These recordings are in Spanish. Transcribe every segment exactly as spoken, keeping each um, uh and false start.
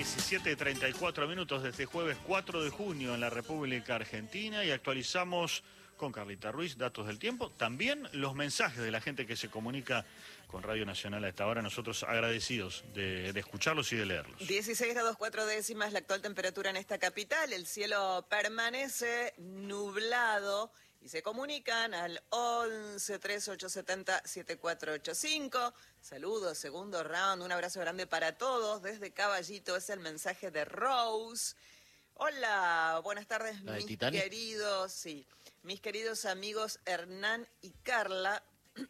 diecisiete treinta y cuatro minutos de este jueves cuatro de junio en la República Argentina y actualizamos con Carlita Ruiz datos del tiempo, también los mensajes de la gente que se comunica con Radio Nacional a esta hora, nosotros agradecidos de, de escucharlos y de leerlos. dieciséis grados cuatro décimas la actual temperatura en esta capital, el cielo permanece nublado y se comunican al once, tres ocho siete cero, siete cuatro ocho cinco. Saludos, segundo round, un abrazo grande para todos desde Caballito, es el mensaje de Rose. Hola, buenas tardes mis Titanic? queridos, sí, mis queridos amigos Hernán y Carla.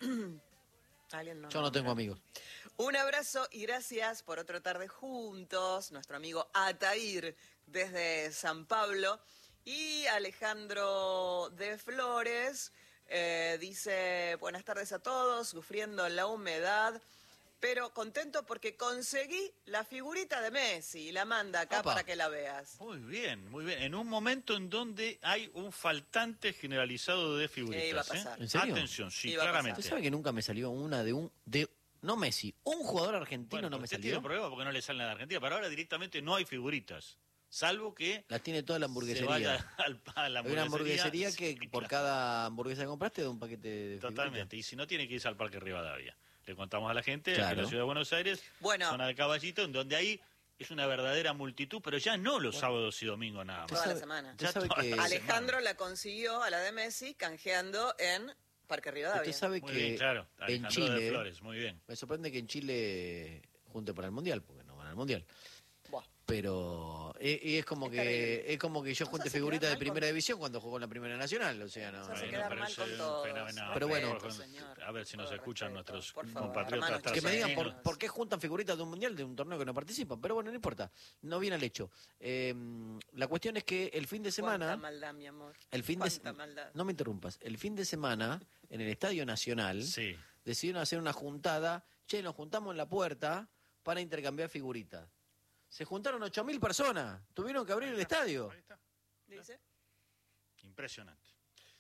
¿Alguien no? Yo no tengo amigos. Un abrazo y gracias por otra tarde juntos. Nuestro amigo Atair desde San Pablo. Y Alejandro de Flores eh, dice, buenas tardes a todos, sufriendo la humedad, pero contento porque conseguí la figurita de Messi y la manda acá Opa. para que la veas. Muy bien, muy bien. En un momento en donde hay un faltante generalizado de figuritas. Eh, iba a pasar. ¿eh? ¿En serio? Atención, sí, Iba a pasar. claramente. ¿Usted sabe que nunca me salió una de un... de no Messi, un jugador argentino Bueno, no me usted salió? tiene problema porque no le salen a la Argentina, pero ahora directamente no hay figuritas. Salvo que Las tiene toda la se hamburguesería. vaya al, a la Hay una hamburguesería sí, que por claro. cada hamburguesa que compraste da un paquete de Totalmente, figuritas. y si no tiene que irse al Parque Rivadavia. Le contamos a la gente Claro. que la ciudad de Buenos Aires, Bueno. zona de Caballito, en donde ahí es una verdadera multitud, pero ya no los sábados y domingos nada más. Toda sabe- la semana. usted Ya sabe toda que- la Alejandro semana. la consiguió a la de Messi canjeando en Parque Rivadavia. Usted sabe Muy que bien, claro. en Alejandro de Chile... Flores, muy bien. Me sorprende que en Chile junte para el Mundial, porque no van al Mundial. Buah. Pero eh, y es como Es que terrible. es como que yo Nos junte hace figuritas quedar de mal primera con- división cuando jugó en la Primera Nacional, o sea, no. Nos hace Bueno, quedar pero mal eso con es un todos. fenómeno. Pero bueno. Con- Señor, a ver si nos todo escuchan respeto, nuestros por favor, compatriotas hermanos Que me digan por, argentinos. por qué juntan figuritas de un mundial, de un torneo que no participan. Pero bueno, no importa. No viene al hecho. Eh, la cuestión es que el fin de semana... Cuánta maldad, mi amor. El fin de Cuánta maldad. No me interrumpas. El fin de semana, en el Estadio Nacional, Sí. decidieron hacer una juntada. Che, nos juntamos en la puerta para intercambiar figuritas. Se juntaron ocho mil personas. Tuvieron que abrir el estadio. Ahí está. Dice. Impresionante.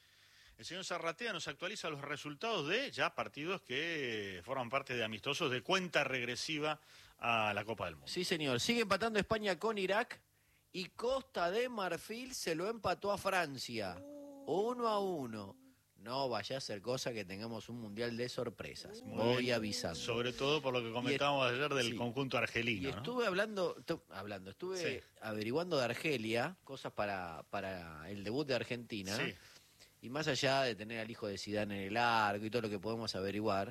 El señor Zarratea nos actualiza los resultados de ya partidos que forman parte de amistosos de cuenta regresiva a la Copa del Mundo. Sí, señor. Sigue empatando España con Irak y Costa de Marfil se lo empató a Francia. Uno a uno. No vaya a ser cosa que tengamos un mundial de sorpresas. Muy Voy bien. avisando. Sobre todo por lo que comentábamos ayer del sí. conjunto Y argelino, ¿no? estuve hablando, tu- hablando, estuve Sí. averiguando de Argelia, cosas para, para el debut de Argentina. Sí. Y más allá de tener al hijo de Zidane en el arco y todo lo que podemos averiguar,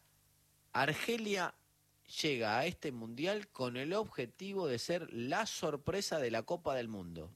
Argelia llega a este mundial con el objetivo de ser la sorpresa de la Copa del Mundo.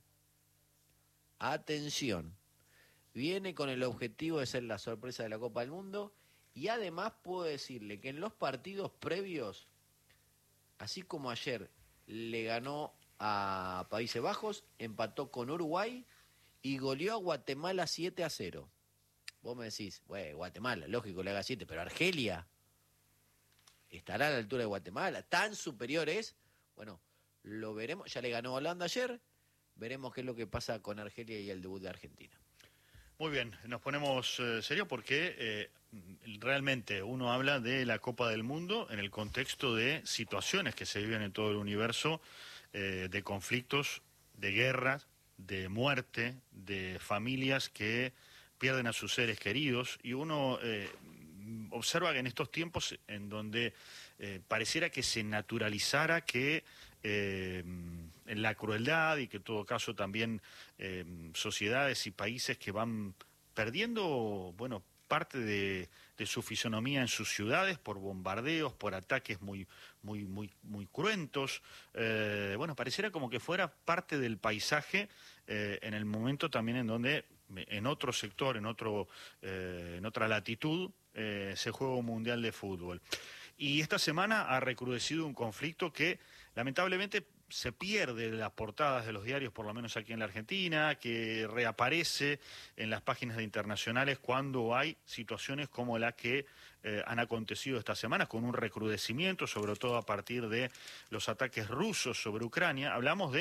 Atención, viene con el objetivo de ser la sorpresa de la Copa del Mundo y además puedo decirle que en los partidos previos, así como ayer le ganó a Países Bajos, empató con Uruguay y goleó a Guatemala siete a cero. Vos me decís, güey, Guatemala, lógico, le haga siete, pero Argelia estará a la altura de Guatemala, tan superior es. Bueno, lo veremos, ya le ganó a Holanda ayer, veremos qué es lo que pasa con Argelia y el debut de Argentina. Muy bien, nos ponemos eh, serios porque eh, realmente uno habla de la Copa del Mundo en el contexto de situaciones que se viven en todo el universo, eh, de conflictos, de guerras, de muerte, de familias que pierden a sus seres queridos, y uno eh, observa que en estos tiempos en donde eh, pareciera que se naturalizara que eh, la crueldad y que en todo caso también eh, sociedades y países que van perdiendo, bueno, parte de, de su fisonomía en sus ciudades por bombardeos, por ataques muy, muy, muy, muy cruentos. Eh, bueno, pareciera como que fuera parte del paisaje eh, en el momento también en donde en otro sector, en otro, eh, en otra latitud, eh, se juega un mundial de fútbol. Y esta semana ha recrudecido un conflicto que lamentablemente se pierde de las portadas de los diarios, por lo menos aquí en la Argentina, que reaparece en las páginas de internacionales cuando hay situaciones como la que eh, han acontecido esta semana, con un recrudecimiento, sobre todo a partir de los ataques rusos sobre Ucrania. Hablamos de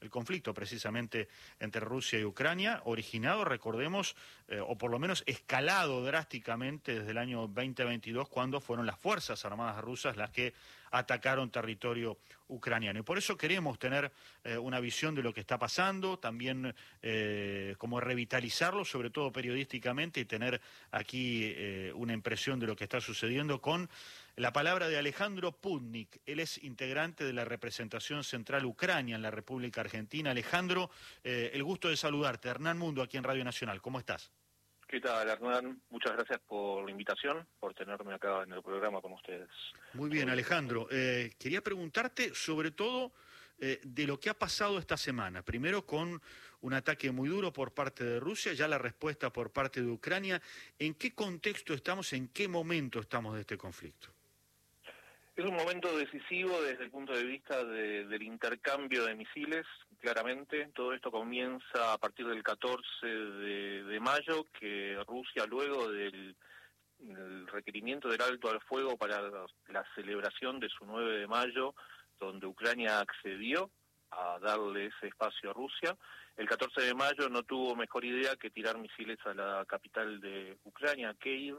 el conflicto precisamente entre Rusia y Ucrania, originado, recordemos, eh, o por lo menos escalado drásticamente desde el año veinte veintidós, cuando fueron las Fuerzas Armadas rusas las que atacaron territorio ucraniano. Y por eso queremos tener eh, una visión de lo que está pasando, también eh, como revitalizarlo, sobre todo periodísticamente, y tener aquí eh, una impresión de lo que está sucediendo con la palabra de Alejandro Putnik. Él es integrante de la representación central Ucrania en la República Argentina. Alejandro, eh, el gusto de saludarte. Hernán Mundo, aquí en Radio Nacional. ¿Cómo estás? ¿Qué tal, Hernán? Muchas gracias por la invitación, por tenerme acá en el programa con ustedes. Muy bien, Alejandro. Eh, quería preguntarte sobre todo eh, de lo que ha pasado esta semana. Primero con un ataque muy duro por parte de Rusia, ya la respuesta por parte de Ucrania. ¿En qué contexto estamos, en qué momento estamos de este conflicto? Es un momento decisivo desde el punto de vista de, del intercambio de misiles, claramente. Todo esto comienza a partir del catorce de, de mayo, que Rusia, luego del, del requerimiento del alto al fuego para la, la celebración de su nueve de mayo, donde Ucrania accedió a darle ese espacio a Rusia, el catorce de mayo no tuvo mejor idea que tirar misiles a la capital de Ucrania, Kiev,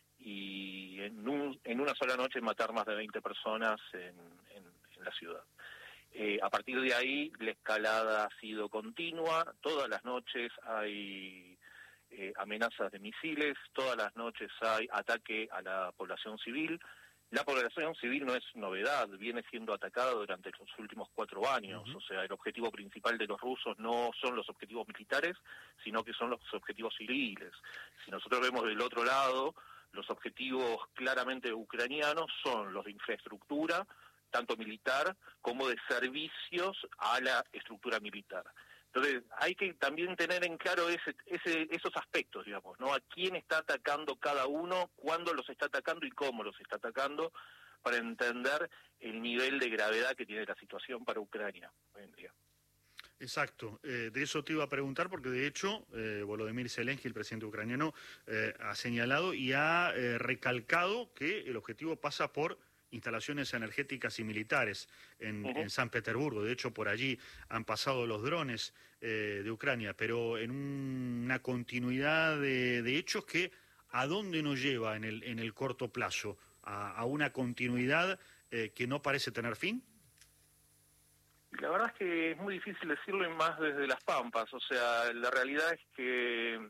y en, un, en una sola noche matar más de veinte personas en, en, en la ciudad. Eh, a partir de ahí la escalada ha sido continua, todas las noches hay eh, amenazas de misiles, todas las noches hay ataque a la población civil. La población civil no es novedad, viene siendo atacada durante los últimos cuatro años, uh-huh. O sea, el objetivo principal de los rusos no son los objetivos militares, sino que son los objetivos civiles. Si nosotros vemos del otro lado, los objetivos claramente ucranianos son los de infraestructura, tanto militar como de servicios a la estructura militar. Entonces, hay que también tener en claro ese, ese, esos aspectos, digamos, ¿no? A quién está atacando cada uno, cuándo los está atacando y cómo los está atacando, para entender el nivel de gravedad que tiene la situación para Ucrania hoy en día. Exacto, eh, de eso te iba a preguntar porque de hecho eh, Volodymyr Zelensky, el presidente ucraniano, eh, ha señalado y ha eh, recalcado que el objetivo pasa por instalaciones energéticas y militares en, uh-huh. en San Petersburgo. De hecho, por allí han pasado los drones eh, de Ucrania, pero en un, una continuidad de, de hechos que ¿a dónde nos lleva en el, en el corto plazo? ¿A, a una continuidad eh, que no parece tener fin? La verdad es que es muy difícil decirlo, y más desde las Pampas. O sea, la realidad es que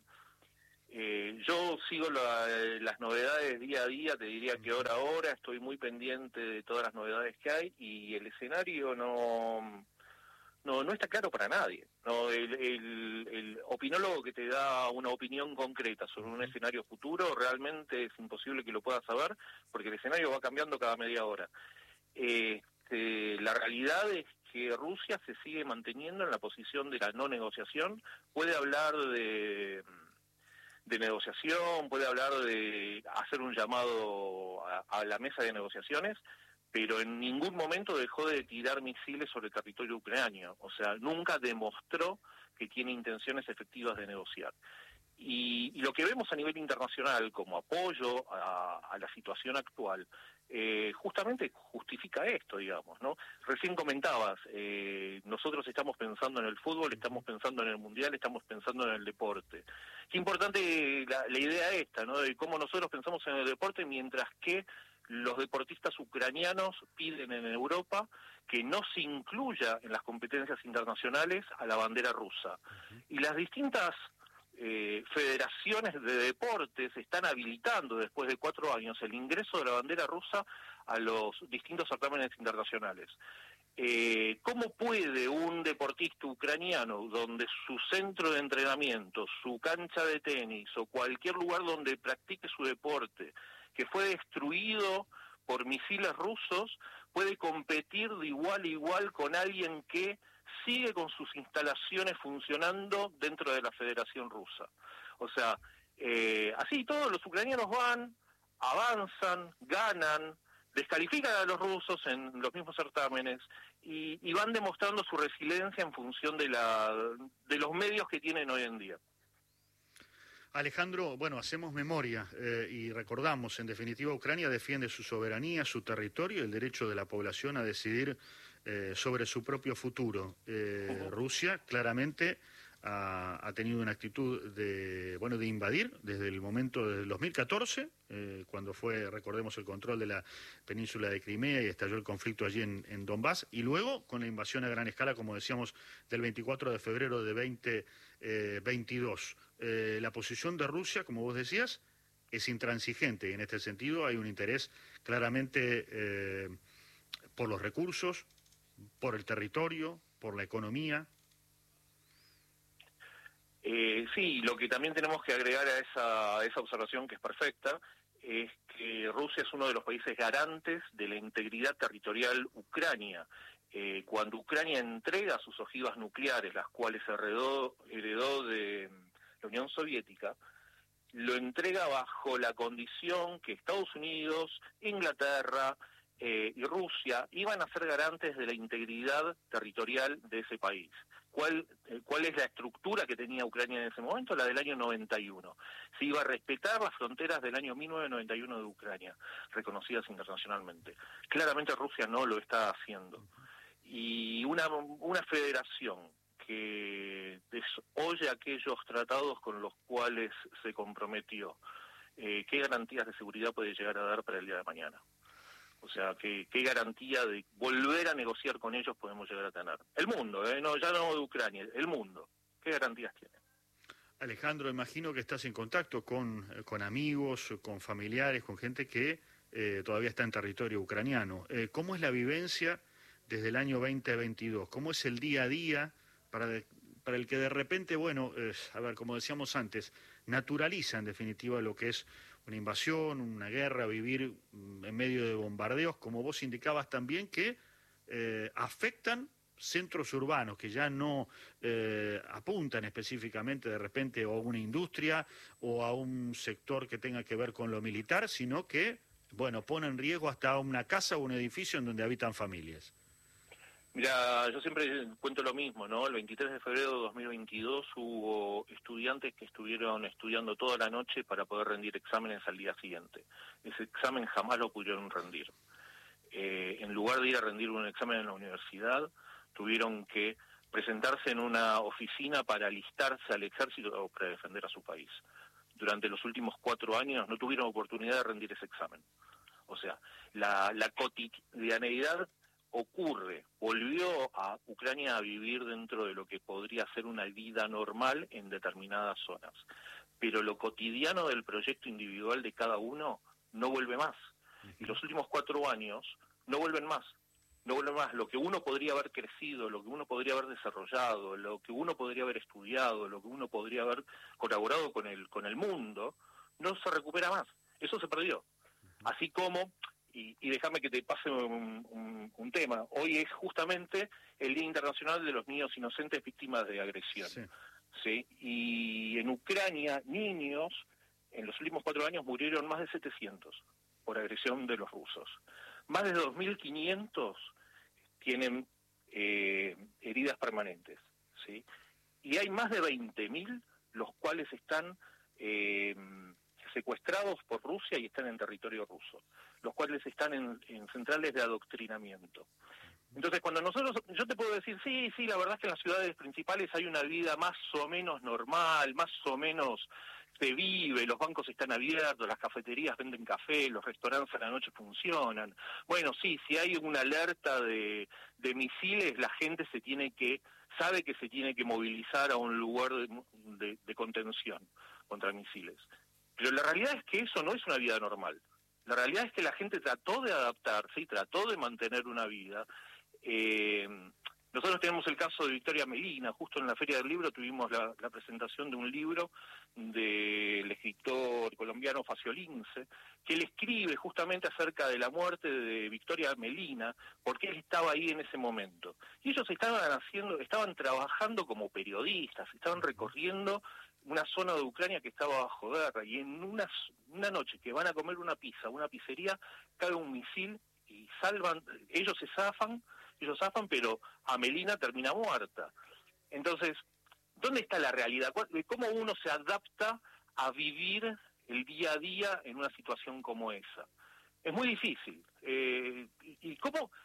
eh, yo sigo la, las novedades día a día, te diría que hora a hora, estoy muy pendiente de todas las novedades que hay, y el escenario no no, no está claro para nadie. No, el, el, el opinólogo que te da una opinión concreta sobre un escenario futuro realmente es imposible que lo pueda saber, porque el escenario va cambiando cada media hora. Eh, eh, la realidad es que Rusia se sigue manteniendo en la posición de la no negociación. Puede hablar de, de negociación, puede hablar de hacer un llamado a, a la mesa de negociaciones, pero en ningún momento dejó de tirar misiles sobre el territorio ucraniano. O sea, nunca demostró que tiene intenciones efectivas de negociar. Y, y lo que vemos a nivel internacional como apoyo a, a la situación actual, eh, justamente justifica esto, digamos, ¿no? Recién comentabas, eh, nosotros estamos pensando en el fútbol, estamos pensando en el mundial, estamos pensando en el deporte. Qué importante la, la idea esta, ¿no? De cómo nosotros pensamos en el deporte, mientras que los deportistas ucranianos piden en Europa que no se incluya en las competencias internacionales a la bandera rusa. Y las distintas Eh, federaciones de deportes están habilitando después de cuatro años el ingreso de la bandera rusa a los distintos certámenes internacionales. Eh, ¿Cómo puede un deportista ucraniano, donde su centro de entrenamiento, su cancha de tenis o cualquier lugar donde practique su deporte, que fue destruido por misiles rusos, puede competir de igual a igual con alguien que sigue con sus instalaciones funcionando dentro de la Federación Rusa? O sea, eh, así todos los ucranianos van, avanzan, ganan, descalifican a los rusos en los mismos certámenes y, y van demostrando su resiliencia en función de, la, de los medios que tienen hoy en día. Alejandro, bueno, hacemos memoria eh, y recordamos, en definitiva, Ucrania defiende su soberanía, su territorio y el derecho de la población a decidir eh, sobre su propio futuro. Eh, Uh-huh. Rusia claramente ha, ha tenido una actitud de, bueno, de invadir desde el momento del dos mil catorce, eh, cuando fue, recordemos, el control de la península de Crimea y estalló el conflicto allí en, en Donbass, y luego con la invasión a gran escala, como decíamos, del veinticuatro de febrero de veinte veintidós. Eh, la posición de Rusia, como vos decías, es intransigente, y en este sentido hay un interés claramente eh, por los recursos, por el territorio, por la economía. Eh, sí, lo que también tenemos que agregar a esa, a esa observación, que es perfecta, es que Rusia es uno de los países garantes de la integridad territorial ucrania. Eh, cuando Ucrania entrega sus ojivas nucleares, las cuales heredó, heredó de la Unión Soviética, lo entrega bajo la condición que Estados Unidos, Inglaterra eh, y Rusia iban a ser garantes de la integridad territorial de ese país. ¿Cuál, eh, ¿Cuál es la estructura que tenía Ucrania en ese momento? La del año noventa y uno. Se iba a respetar las fronteras del año mil novecientos noventa y uno de Ucrania, reconocidas internacionalmente. Claramente Rusia no lo está haciendo. Y una, una federación que desoye aquellos tratados con los cuales se comprometió, eh, ¿qué garantías de seguridad puede llegar a dar para el día de mañana? O sea, ¿qué, qué garantía de volver a negociar con ellos podemos llegar a tener? El mundo, ¿eh? No, ya no de Ucrania, el mundo. ¿Qué garantías tiene? Alejandro, imagino que estás en contacto con, con amigos, con familiares, con gente que eh, todavía está en territorio ucraniano. Eh, ¿Cómo es la vivencia desde el año veinte veintidós? ¿Cómo es el día a día para, de, para el que de repente, bueno, eh, a ver, como decíamos antes, naturaliza en definitiva lo que es una invasión, una guerra, vivir en medio de bombardeos, como vos indicabas también, que eh, afectan centros urbanos, que ya no eh, apuntan específicamente de repente a una industria o a un sector que tenga que ver con lo militar, sino que, bueno, pone en riesgo hasta una casa o un edificio en donde habitan familias. Mira, yo siempre cuento lo mismo, ¿no? El veintitrés de febrero de dos mil veintidós hubo estudiantes que estuvieron estudiando toda la noche para poder rendir exámenes al día siguiente. Ese examen jamás lo pudieron rendir. Eh, en lugar de ir a rendir un examen en la universidad, tuvieron que presentarse en una oficina para alistarse al ejército o para defender a su país. Durante los últimos cuatro años no tuvieron oportunidad de rendir ese examen. O sea, la, la cotidianeidad ocurre, volvió a Ucrania a vivir dentro de lo que podría ser una vida normal en determinadas zonas. Pero lo cotidiano del proyecto individual de cada uno no vuelve más. Y los últimos cuatro años no vuelven más. No vuelven más. Lo que uno podría haber crecido, lo que uno podría haber desarrollado, lo que uno podría haber estudiado, lo que uno podría haber colaborado con el, con el mundo, no se recupera más. Eso se perdió. Así como... Y, y déjame que te pase un, un, un tema. Hoy es justamente el Día Internacional de los Niños Inocentes Víctimas de Agresión. Sí. ¿Sí? Y en Ucrania, niños, en los últimos cuatro años murieron más de setecientos por agresión de los rusos. Más de dos mil quinientos tienen eh, heridas permanentes. ¿Sí? Y hay más de veinte mil los cuales están... Eh, secuestrados por Rusia y están en territorio ruso, los cuales están en, en centrales de adoctrinamiento. Entonces, cuando nosotros, yo te puedo decir, sí, sí, la verdad es que en las ciudades principales hay una vida más o menos normal, más o menos se vive, los bancos están abiertos, las cafeterías venden café, los restaurantes a la noche funcionan. Bueno, sí, si hay una alerta de, de misiles, la gente se tiene que, sabe que se tiene que movilizar a un lugar de, de, de contención contra misiles. Pero la realidad es que eso no es una vida normal. La realidad es que la gente trató de adaptarse y trató de mantener una vida. Eh, nosotros tenemos el caso de Victoria Melina. Justo en la Feria del Libro tuvimos la, la presentación de un libro del escritor colombiano Faciolince, que él escribe justamente acerca de la muerte de Victoria Melina, porque él estaba ahí en ese momento. Y ellos estaban haciendo, estaban trabajando como periodistas, estaban recorriendo una zona de Ucrania que estaba bajo guerra, y en una, una noche que van a comer una pizza, una pizzería, cae un misil y salvan, ellos se zafan, ellos zafan, pero Amelina termina muerta. Entonces, ¿dónde está la realidad? ¿Cómo uno se adapta a vivir el día a día en una situación como esa? Es muy difícil. Eh, ¿Y cómo,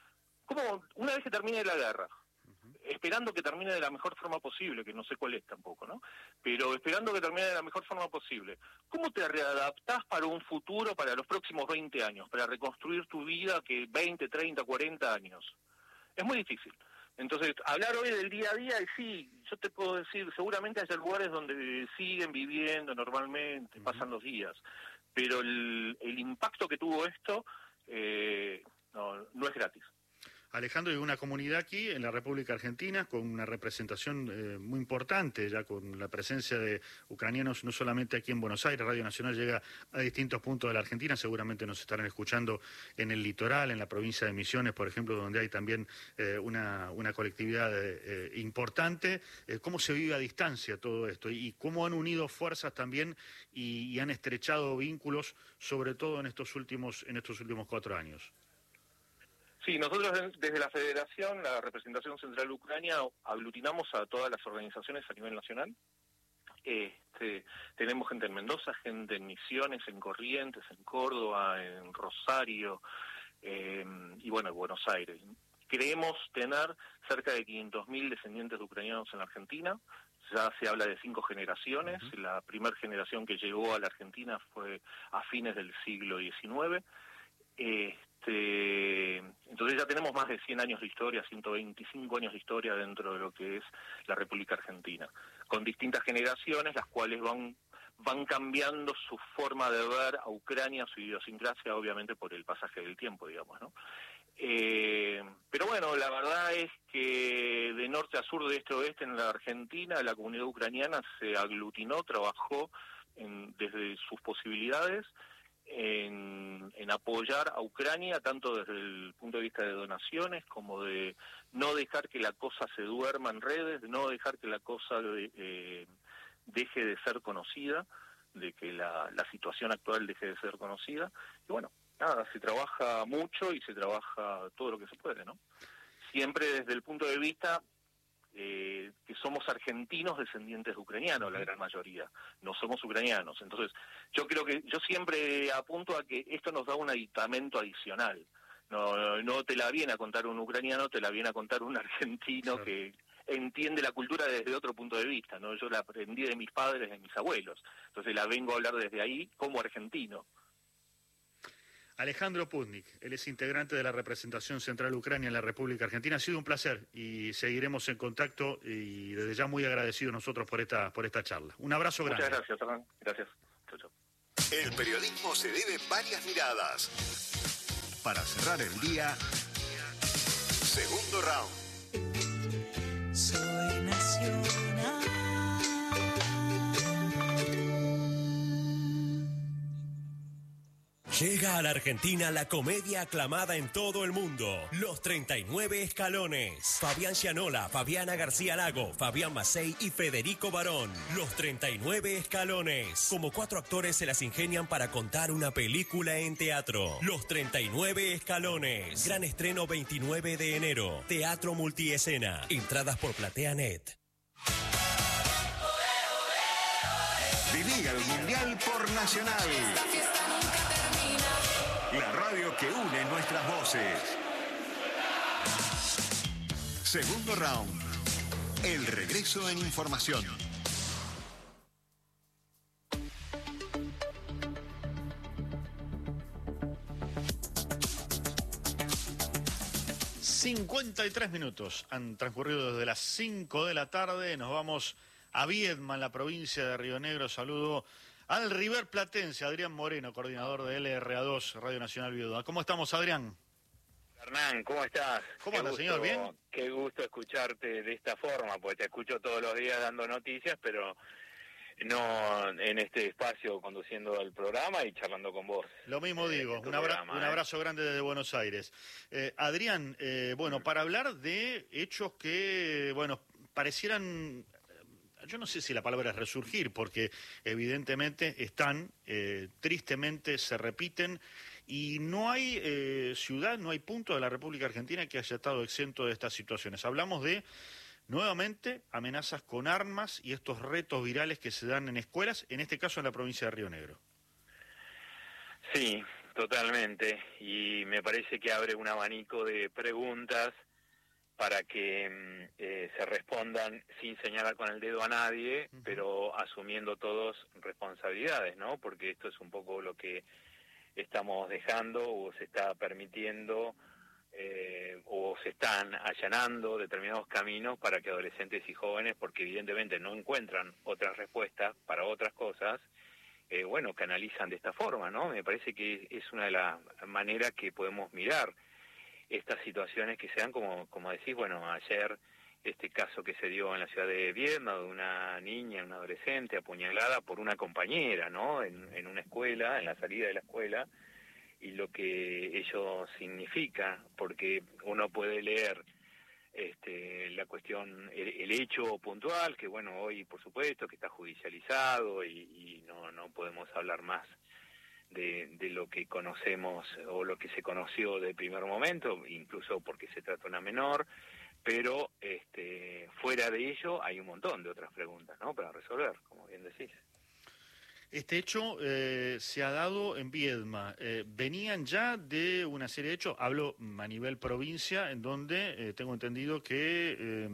¿cómo una vez que termine la guerra, esperando que termine de la mejor forma posible, que no sé cuál es tampoco, ¿no? Pero esperando que termine de la mejor forma posible, ¿cómo te readaptás para un futuro, para los próximos veinte años, para reconstruir tu vida que veinte, treinta, cuarenta años? Es muy difícil. Entonces, hablar hoy del día a día, y sí, yo te puedo decir, seguramente hay lugares donde siguen viviendo normalmente, uh-huh. pasan los días, pero el, el impacto que tuvo esto eh, no, no es gratis. Alejandro, hay una comunidad aquí en la República Argentina con una representación eh, muy importante, ya con la presencia de ucranianos no solamente aquí en Buenos Aires. Radio Nacional llega a distintos puntos de la Argentina, seguramente nos estarán escuchando en el litoral, en la provincia de Misiones, por ejemplo, donde hay también eh, una, una colectividad eh, importante. Eh, ¿Cómo se vive a distancia todo esto? Y, y cómo han unido fuerzas también y, y han estrechado vínculos, sobre todo en estos últimos, en estos últimos cuatro años. Sí, nosotros desde la Federación, la Representación Central de Ucrania, aglutinamos a todas las organizaciones a nivel nacional. Este, tenemos gente en Mendoza, gente en Misiones, en Corrientes, en Córdoba, en Rosario eh, y bueno, en Buenos Aires. Creemos tener cerca de quinientos mil descendientes de ucranianos en la Argentina. Ya se habla de cinco generaciones. Uh-huh. La primera generación que llegó a la Argentina fue a fines del siglo diecinueve. Este, entonces ya tenemos más de cien años de historia, ciento veinticinco años de historia dentro de lo que es la República Argentina, con distintas generaciones, las cuales van van cambiando su forma de ver a Ucrania, su idiosincrasia, obviamente por el pasaje del tiempo, digamos, ¿no? Eh, pero bueno, la verdad es que de norte a sur, de este a oeste en la Argentina, la comunidad ucraniana se aglutinó, trabajó en, desde sus posibilidades, En, en apoyar a Ucrania, tanto desde el punto de vista de donaciones como de no dejar que la cosa se duerma en redes, de no dejar que la cosa de, eh, deje de ser conocida, de que la, la situación actual deje de ser conocida. Y bueno, nada, se trabaja mucho y se trabaja todo lo que se puede, ¿no? Siempre desde el punto de vista Eh, que somos argentinos descendientes de ucranianos, la gran mayoría, no somos ucranianos. Entonces, yo creo que, yo siempre apunto a que esto nos da un aditamento adicional. No, no, no te la viene a contar un ucraniano, te la viene a contar un argentino, claro, que entiende la cultura desde otro punto de vista, ¿no? Yo la aprendí de mis padres, de mis abuelos. Entonces la vengo a hablar desde ahí como argentino. Alejandro Putnik, él es integrante de la representación central Ucrania en la República Argentina. Ha sido un placer y seguiremos en contacto y desde ya muy agradecidos nosotros por esta por esta charla. Un abrazo grande. Muchas gracias, Hernán. Gracias. Chau, chau. El periodismo se debe varias miradas. Para cerrar el día, segundo round. Soy nacional. Llega a la Argentina la comedia aclamada en todo el mundo, Los treinta y nueve Escalones. Fabián Gianola, Fabiana García Lago, Fabián Macei y Federico Barón. Los treinta y nueve Escalones. Como cuatro actores se las ingenian para contar una película en teatro. Los treinta y nueve Escalones. Gran estreno veintinueve de enero. Teatro multiescena. Entradas por PlateaNet. Viví el Mundial por Nacional. La radio que une nuestras voces. Segundo round. El regreso en información. cincuenta y tres minutos han transcurrido desde las cinco de la tarde. Nos vamos a Viedma, en la provincia de Río Negro. Saludo al River Platense, Adrián Moreno, coordinador de L R A dos, Radio Nacional Viedma. ¿Cómo estamos, Adrián? Hernán, ¿cómo estás? ¿Cómo anda, señor? ¿Bien? Qué gusto escucharte de esta forma, porque te escucho todos los días dando noticias, pero no en este espacio conduciendo el programa y charlando con vos. Lo mismo digo, un, abra programa, un abrazo eh. grande desde Buenos Aires. Eh, Adrián, eh, bueno, para hablar de hechos que, bueno, parecieran... Yo no sé si la palabra es resurgir, porque evidentemente están, eh, tristemente se repiten, y no hay eh, ciudad, no hay punto de la República Argentina que haya estado exento de estas situaciones. Hablamos de, nuevamente, amenazas con armas y estos retos virales que se dan en escuelas, en este caso en la provincia de Río Negro. Sí, totalmente, y me parece que abre un abanico de preguntas para que eh, se respondan sin señalar con el dedo a nadie, uh-huh. pero asumiendo todos responsabilidades, ¿no? Porque esto es un poco lo que estamos dejando o se está permitiendo eh, o se están allanando determinados caminos para que adolescentes y jóvenes, porque evidentemente no encuentran otras respuestas para otras cosas, eh, bueno, canalizan de esta forma, ¿no? Me parece que es una de las maneras que podemos mirar estas situaciones que se dan, como, como decís, bueno, ayer este caso que se dio en la ciudad de Viedma, de una niña, una adolescente apuñalada por una compañera, ¿no? En, en una escuela, en la salida de la escuela, y lo que ello significa, porque uno puede leer este, la cuestión, el, el hecho puntual, que bueno, hoy por supuesto que está judicializado y, y no, no podemos hablar más De, de lo que conocemos o lo que se conoció de primer momento, incluso porque se trata de una menor, pero este, fuera de ello hay un montón de otras preguntas, ¿no?, para resolver, como bien decís. Este hecho eh, se ha dado en Viedma. Eh, venían ya de una serie de hechos, hablo a nivel provincia, en donde eh, tengo entendido que eh,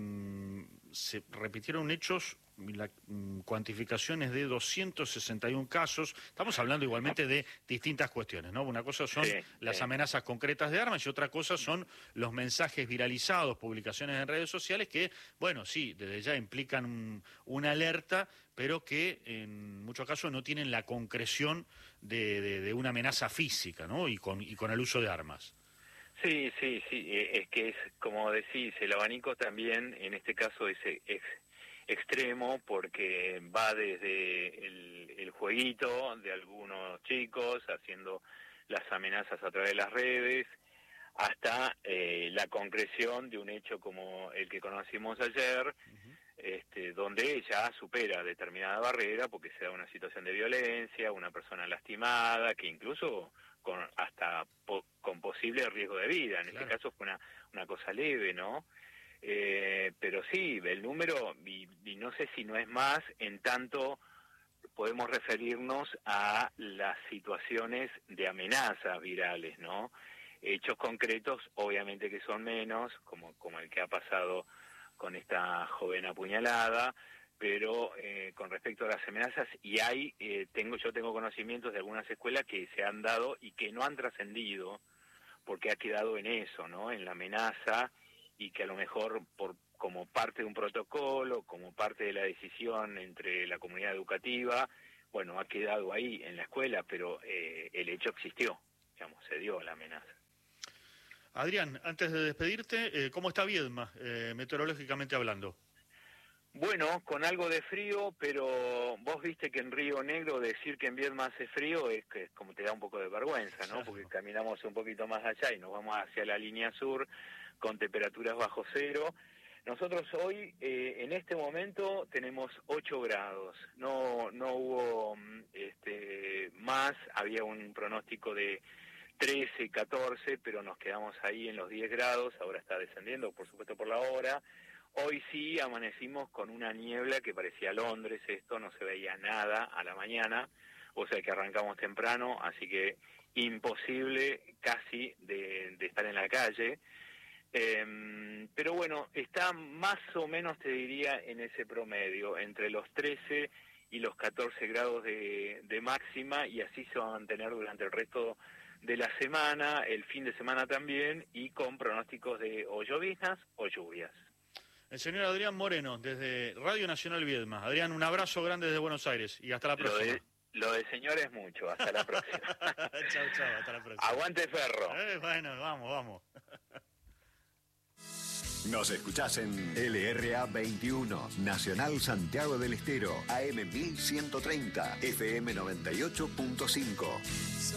se repitieron hechos. La mm, cuantificación es de doscientos sesenta y uno casos. Estamos hablando igualmente de distintas cuestiones, ¿no? Una cosa son sí, las sí. amenazas concretas de armas y otra cosa son los mensajes viralizados, publicaciones en redes sociales que, bueno, sí, desde ya implican un, una alerta, pero que en muchos casos no tienen la concreción de, de, de una amenaza física, ¿no? Y con, y con el uso de armas. Sí, sí, sí. Es que es, como decís, el abanico también, en este caso, es... es extremo, porque va desde el, el jueguito de algunos chicos haciendo las amenazas a través de las redes hasta eh, la concreción de un hecho como el que conocimos ayer, uh-huh. este, donde ella supera determinada barrera porque se da una situación de violencia, una persona lastimada, que incluso con hasta po, con posible riesgo de vida, en claro. este caso fue una, una cosa leve, ¿no? Eh, pero sí, el número, y, y no sé si no es más, en tanto podemos referirnos a las situaciones de amenazas virales, ¿no? Hechos concretos, obviamente que son menos, como, como el que ha pasado con esta joven apuñalada, pero eh, con respecto a las amenazas, y hay, eh, tengo yo tengo conocimientos de algunas escuelas que se han dado y que no han trascendido, porque ha quedado en eso, ¿no? En la amenaza, y que a lo mejor por como parte de un protocolo, como parte de la decisión entre la comunidad educativa, bueno, ha quedado ahí en la escuela, pero eh, el hecho existió, digamos, se dio la amenaza. Adrián, antes de despedirte, eh, ¿cómo está Viedma, eh, meteorológicamente hablando? Bueno, con algo de frío, pero vos viste que en Río Negro decir que en Viedma hace frío es que como te da un poco de vergüenza, ¿no? Porque caminamos un poquito más allá y nos vamos hacia la línea sur con temperaturas bajo cero. Nosotros hoy, eh, en este momento, tenemos ocho grados. No no hubo este, más, había un pronóstico de trece, catorce, pero nos quedamos ahí en los diez grados, ahora está descendiendo, por supuesto, por la hora. Hoy sí amanecimos con una niebla que parecía Londres, esto no se veía nada a la mañana, o sea que arrancamos temprano, así que imposible casi de, de estar en la calle. Eh, pero bueno, está más o menos, te diría, en ese promedio, entre los trece y los catorce grados de, de máxima, y así se va a mantener durante el resto de la semana, el fin de semana también, y con pronósticos de o lloviznas o lluvias. El señor Adrián Moreno, desde Radio Nacional Viedma. Adrián, un abrazo grande desde Buenos Aires y hasta la próxima. Lo de, lo de señor es mucho, hasta la próxima. Chau, chau, hasta la próxima. Aguante Ferro. Eh, bueno, vamos, vamos. Nos escuchás en L R A veintiuno, Nacional Santiago del Estero, A M mil ciento treinta, F M noventa y ocho punto cinco.